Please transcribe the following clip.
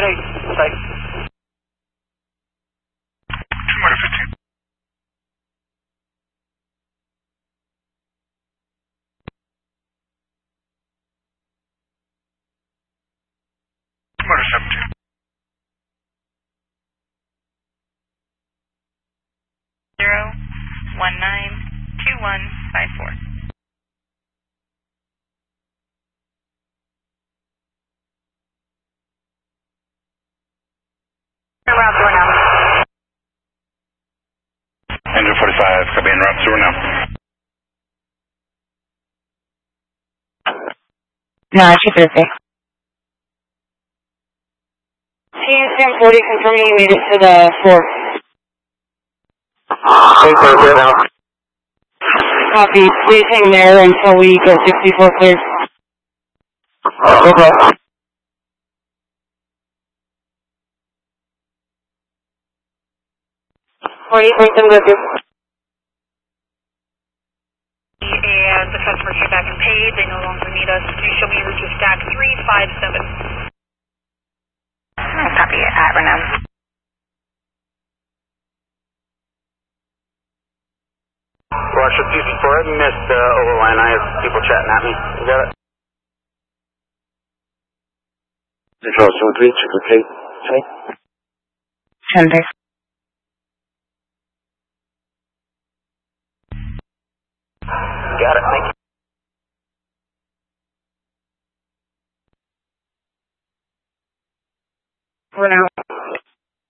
Ready, site. 2-15. Motor 17. 0192154. Route 4 now. Engine 45, copy en route 0 now. No, she's Thursday. Houston 40 confirming you made it to the floor. Thursday now. Copy. Please hang there until we get 64 clear. Okay. 40.7 go through. And the customer came back and paid. They no longer need us. Please show me route to stack 357. Copy at Renault. Russia 264, I missed overline. I have people chatting at me. You got it? Control 73, check the tape. Center. Got it, thank you. Renault.